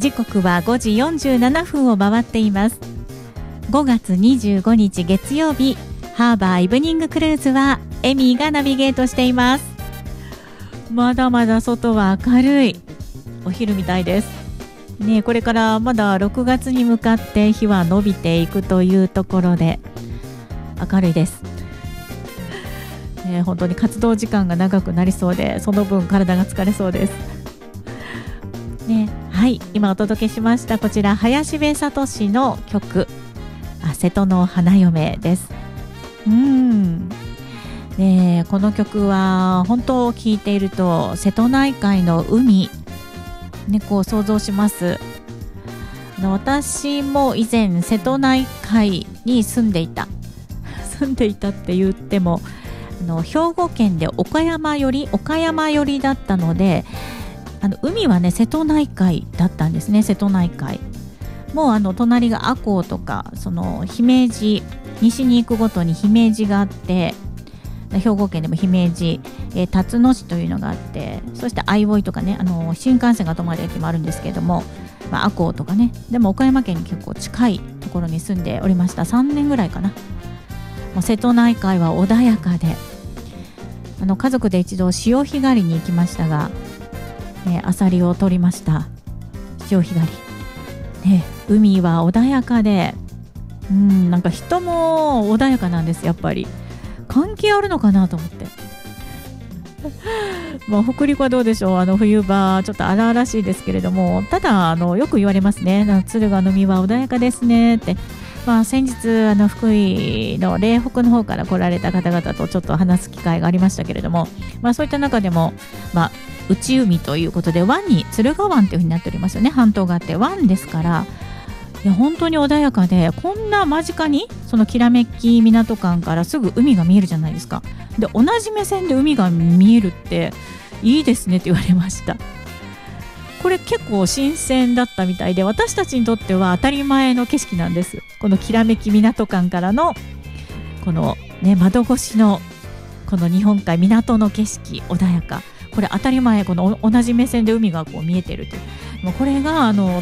時刻は5時47分を回っています。5月25日月曜日、ハーバーイブニングクルーズはエミーがナビゲートしています。まだまだ外は明るいお昼みたいですね。これからまだ6月に向かって日は伸びていくというところで明るいです本当に活動時間が長くなりそうで、その分体が疲れそうですね。はい、今お届けしましたこちら林部聡の曲瀬戸の花嫁です。ね、この曲は本当聴いていると瀬戸内海の海、ね、こう想像します。私も以前瀬戸内海に住んでいたって言っても兵庫県で岡山寄りだったので、海はね瀬戸内海だったんですね。瀬戸内海もう隣が赤穂とか、その姫路、西に行くごとに姫路があって、兵庫県でも姫路、辰野市というのがあって、そして相生とかね、新幹線が止まる駅もあるんですけれども、赤穂とかね。でも岡山県に結構近いところに住んでおりました。3年ぐらいかな。もう瀬戸内海は穏やかで、家族で一度潮干狩りに行きましたが、アサリを取りました。潮干狩り、ね、海は穏やかで、なんか人も穏やかなんです。やっぱり関係あるのかなと思って北陸はどうでしょう。冬場ちょっと荒々しいですけれども、ただよく言われますね。敦賀の海は穏やかですねって。先日福井の嶺北の方から来られた方々とちょっと話す機会がありましたけれども、そういった中でも、内海ということで湾に敦賀湾というふうになっておりますよね。半島があって湾ですから、いや本当に穏やかで、こんな間近にそのきらめき港館からすぐ海が見えるじゃないですか。で同じ目線で海が見えるっていいですねって言われました。これ結構新鮮だったみたいで、私たちにとっては当たり前の景色なんです。このきらめき港館からのこの、窓越しのこの日本海港の景色穏やか、これ当たり前、この同じ目線で海がこう見えてるという、もうこれが